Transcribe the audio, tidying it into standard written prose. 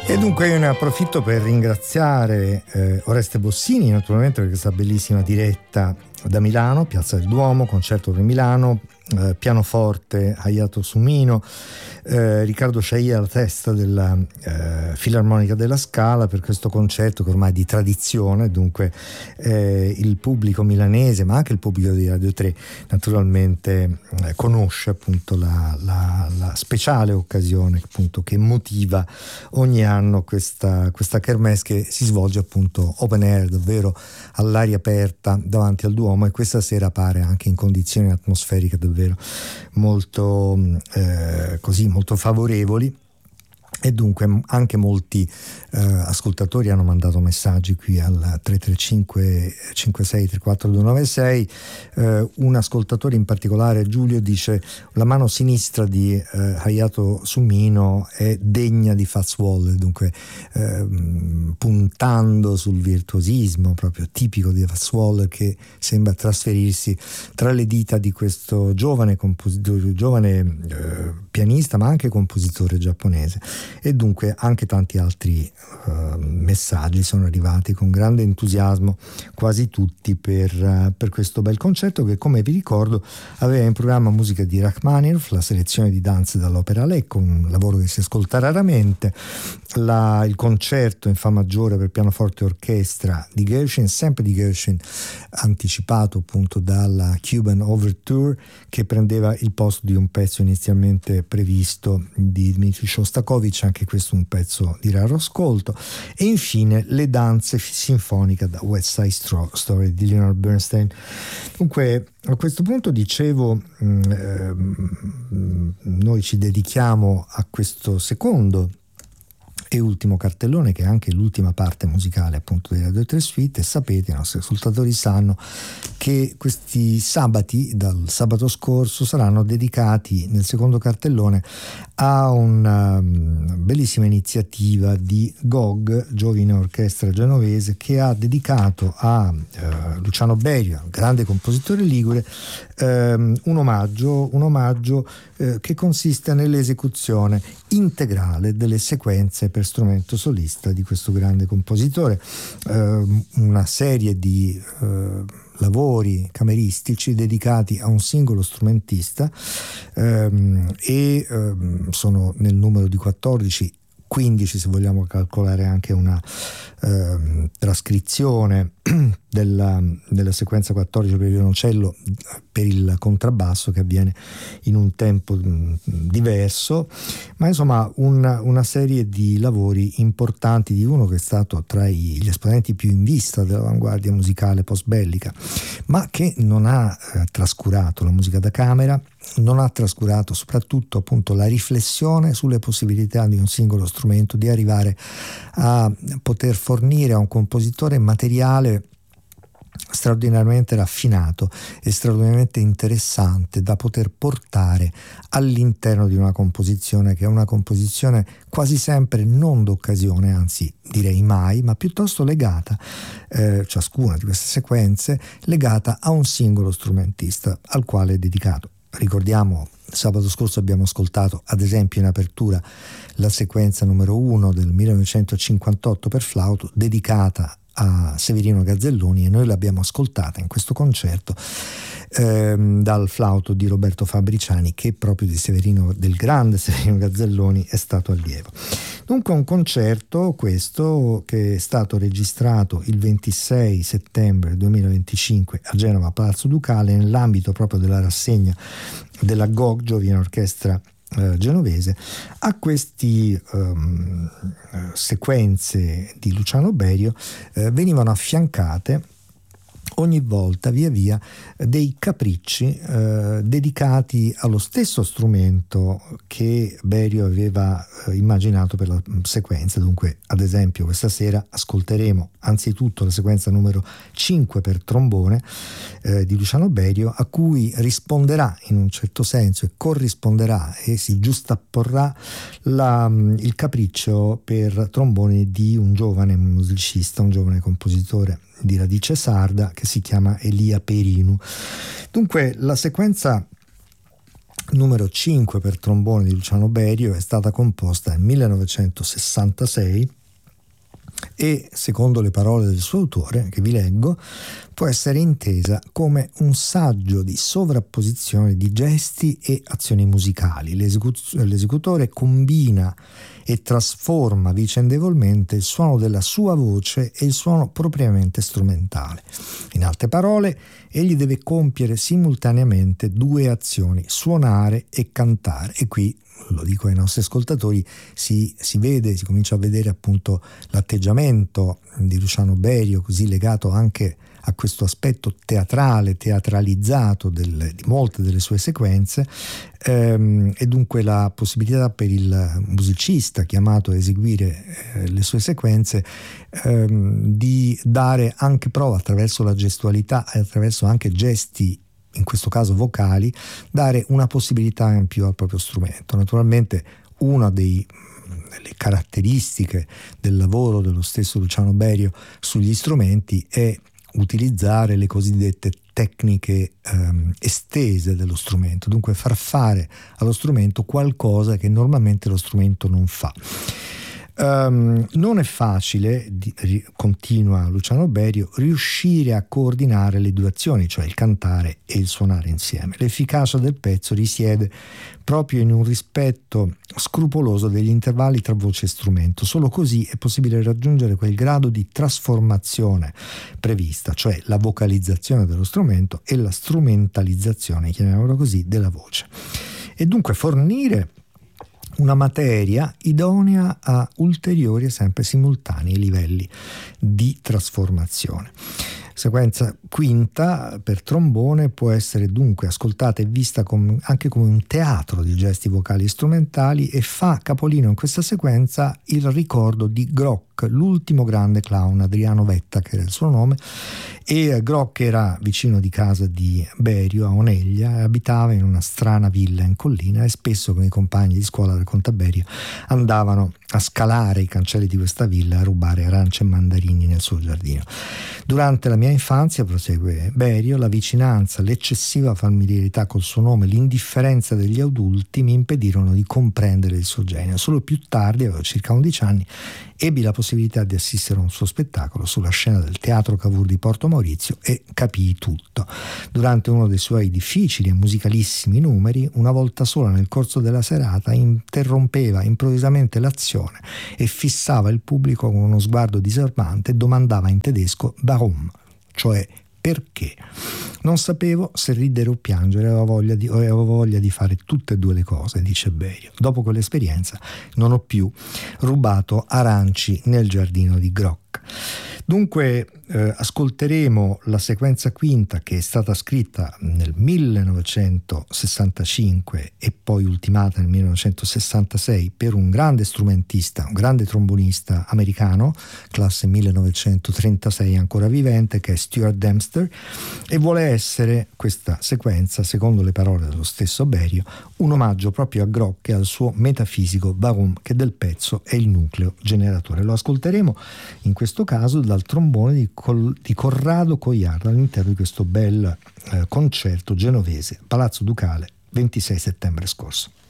E dunque io ne approfitto per ringraziare Oreste Bossini, naturalmente, per questa bellissima diretta da Milano, Piazza del Duomo, concerto per Milano, pianoforte Hayato Sumino, Riccardo Sciaia alla testa della Filarmonica della Scala per questo concerto che ormai è di tradizione. Dunque il pubblico milanese, ma anche il pubblico di Radio 3 naturalmente conosce appunto la speciale occasione appunto che motiva ogni anno questa kermesse che si svolge appunto open air, davvero all'aria aperta davanti al Duomo, e questa sera pare anche in condizioni atmosferiche davvero molto molto favorevoli. E dunque anche molti ascoltatori hanno mandato messaggi qui al 335 56 34 296. Un ascoltatore in particolare, Giulio, dice: la mano sinistra di Hayato Sumino è degna di Fats Waller, dunque puntando sul virtuosismo proprio tipico di Fats Waller, che sembra trasferirsi tra le dita di questo giovane pianista ma anche compositore giapponese. E dunque anche tanti altri messaggi sono arrivati con grande entusiasmo, quasi tutti per questo bel concerto che, come vi ricordo, aveva in programma musica di Rachmaninoff, la selezione di danze dall'opera Lecco, un lavoro che si ascolta raramente, il concerto in fa maggiore per pianoforte e orchestra di Gershwin, sempre di Gershwin, anticipato appunto dalla Cuban Overture, che prendeva il posto di un pezzo inizialmente previsto di Dmitri Shostakovich, anche questo un pezzo di raro ascolto. E infine le danze sinfoniche da West Side Story di Leonard Bernstein. Dunque a questo punto dicevo, noi ci dedichiamo a questo secondo e ultimo cartellone, che è anche l'ultima parte musicale appunto di Radio 3 Suite, e sapete, i nostri ascoltatori sanno che questi sabati, dal sabato scorso, saranno dedicati nel secondo cartellone a una bellissima iniziativa di GOG, Giovine Orchestra Genovese, che ha dedicato a Luciano Berio, grande compositore ligure, un omaggio che consiste nell'esecuzione integrale delle sequenze per strumento solista di questo grande compositore, una serie di lavori cameristici dedicati a un singolo strumentista, e sono nel numero di 14, 15 se vogliamo calcolare anche una trascrizione della sequenza 14 per il violoncello, per il contrabbasso, che avviene in un tempo diverso, ma insomma una serie di lavori importanti di uno che è stato tra gli esponenti più in vista dell'avanguardia musicale post-bellica, ma che non ha trascurato la musica da camera, non ha trascurato soprattutto appunto la riflessione sulle possibilità di un singolo strumento, di arrivare a poter fornire a un compositore materiale straordinariamente raffinato e straordinariamente interessante da poter portare all'interno di una composizione che è una composizione quasi sempre non d'occasione, anzi direi mai, ma piuttosto legata, ciascuna di queste sequenze legata a un singolo strumentista al quale è dedicato. Ricordiamo, sabato scorso abbiamo ascoltato ad esempio in apertura la sequenza numero 1 del 1958 per flauto, dedicata a Severino Gazzelloni, e noi l'abbiamo ascoltata in questo concerto dal flauto di Roberto Fabriciani, che proprio del grande Severino Gazzelloni è stato allievo. Dunque un concerto questo che è stato registrato il 26 settembre 2025 a Genova Palazzo Ducale, nell'ambito proprio della rassegna della GOG, Giovine Orchestra Genovese. A questi sequenze di Luciano Berio venivano affiancate ogni volta via via dei capricci dedicati allo stesso strumento che Berio aveva immaginato per la sequenza. Dunque, ad esempio, questa sera ascolteremo anzitutto la sequenza numero 5 per trombone di Luciano Berio, a cui risponderà in un certo senso e corrisponderà e si giustapporrà il capriccio per tromboni di un giovane musicista, un giovane compositore di radice sarda che si chiama Elia Perinu. Dunque la sequenza numero 5 per trombone di Luciano Berio è stata composta nel 1966 e, secondo le parole del suo autore, che vi leggo, può essere intesa come un saggio di sovrapposizione di gesti e azioni musicali. L'esecutore combina e trasforma vicendevolmente il suono della sua voce e il suono propriamente strumentale. In altre parole, egli deve compiere simultaneamente due azioni, suonare e cantare. E qui, lo dico ai nostri ascoltatori, si comincia a vedere appunto l'atteggiamento di Luciano Berio, così legato anche a questo aspetto teatralizzato di molte delle sue sequenze, e dunque la possibilità per il musicista chiamato a eseguire le sue sequenze di dare anche prova attraverso la gestualità e attraverso anche gesti, in questo caso vocali, dare una possibilità in più al proprio strumento. Naturalmente una delle caratteristiche del lavoro dello stesso Luciano Berio sugli strumenti è utilizzare le cosiddette tecniche estese dello strumento, dunque far fare allo strumento qualcosa che normalmente lo strumento non fa. Non è facile, continua Luciano Berio, riuscire a coordinare le due azioni, cioè il cantare e il suonare insieme. L'efficacia del pezzo risiede proprio in un rispetto scrupoloso degli intervalli tra voce e strumento. Solo così è possibile raggiungere quel grado di trasformazione prevista, cioè la vocalizzazione dello strumento e la strumentalizzazione, chiamiamola così, della voce. E dunque fornire una materia idonea a ulteriori e sempre simultanei livelli di trasformazione. Sequenza quinta per trombone può essere dunque ascoltata e vista anche come un teatro di gesti vocali e strumentali, e fa capolino in questa sequenza il ricordo di Grock, l'ultimo grande clown, Adriano Vetta che era il suo nome, e Grock era vicino di casa di Berio a Oneglia e abitava in una strana villa in collina, e spesso con i compagni di scuola, racconta Berio, andavano a scalare i cancelli di questa villa e a rubare arance e mandarini nel suo giardino. Durante la mia infanzia, prosegue Berio, la vicinanza, l'eccessiva familiarità col suo nome, l'indifferenza degli adulti mi impedirono di comprendere il suo genio. Solo più tardi, avevo circa 11 anni, ebbi la possibilità di assistere a un suo spettacolo sulla scena del Teatro Cavour di Porto Maurizio e capii tutto. Durante uno dei suoi difficili e musicalissimi numeri, una volta sola nel corso della serata, interrompeva improvvisamente l'azione e fissava il pubblico con uno sguardo disarmante e domandava in tedesco «Warum?», cioè perché. Non sapevo se ridere o piangere, avevo voglia di fare tutte e due le cose, dice Berio. Dopo quell'esperienza non ho più rubato aranci nel giardino di Grock. Dunque ascolteremo la sequenza quinta, che è stata scritta nel 1965 e poi ultimata nel 1966 per un grande strumentista, un grande trombonista americano, classe 1936 ancora vivente, che è Stuart Dempster, e vuole essere questa sequenza, secondo le parole dello stesso Berio, un omaggio proprio a Grock e al suo metafisico Warum, che del pezzo è il nucleo generatore. Lo ascolteremo in questo caso dal trombone di Corrado Coiardo all'interno di questo bel concerto genovese, Palazzo Ducale, 26 settembre scorso.